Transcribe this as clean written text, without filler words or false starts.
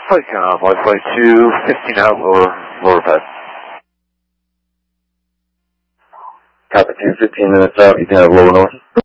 Flight Flight 2, 15 out, lower pad. Copy 2, 15 minutes out, you can have lower north.